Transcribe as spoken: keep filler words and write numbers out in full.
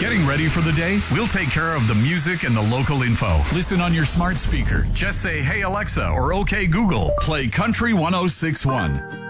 Getting ready for the day? We'll take care of the music and the local info. Listen on your smart speaker. Just say, "Hey Alexa," or "Okay Google, play Country one oh six point one."